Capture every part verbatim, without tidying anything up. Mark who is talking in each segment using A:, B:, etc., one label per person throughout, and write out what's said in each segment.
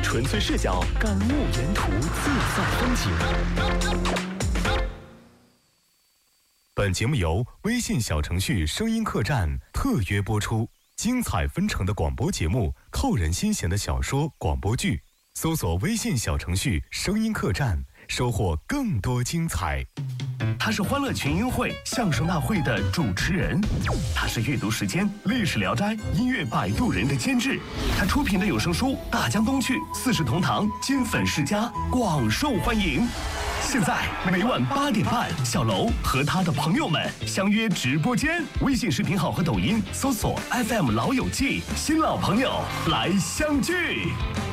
A: 纯粹视角，感悟沿途自在风景。
B: 本节目由微信小程序声音客栈特约播出，精彩纷呈的广播节目，扣人心弦的小说、广播剧，搜索微信小程序声音客栈，收获更多精彩。
C: 他是欢乐群英会相声大会的主持人，他是阅读时间历史聊斋音乐摆渡人的监制，他出品的有声书《大江东去》《四世同堂》金粉世家广受欢迎。现在每晚八点半，小楼和他的朋友们相约直播间，微信视频号和抖音搜索 F M 老友记，新老朋友来相聚。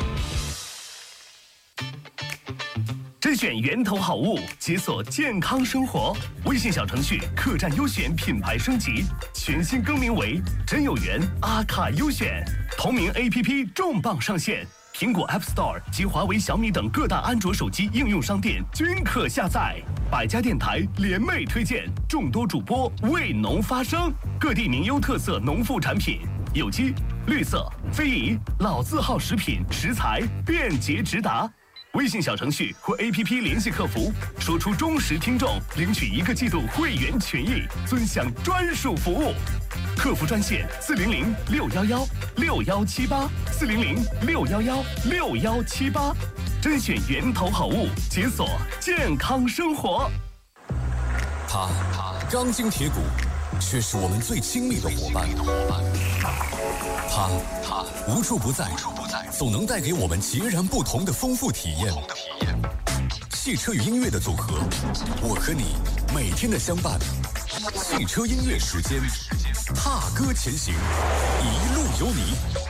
C: 甄选源头好物，解锁健康生活。微信小程序客栈优选品牌升级，全新更名为真有缘阿卡优选。同名 A P P 重磅上线，苹果 App Store 及华为、小米等各大安卓手机应用商店均可下载。百家电台联袂推荐，众多主播为农发声，各地名优特色农副产品，有机、绿色、非遗、老字号食品食材便捷直达。微信小程序或 A P P 联系客服，说出忠实听众，领取一个季度会员权益，尊享专属服务。客服专线四零零六幺幺六幺七八四零零六幺幺六幺七八，甄选源头好物，解锁健康生活。
D: 他钢筋铁骨，却是我们最亲密的伙伴。他他无处不在，总能带给我们截然不同的丰富体验。汽车与音乐的组合，我和你每天的相伴。汽车音乐时间，踏歌前行，一路有你。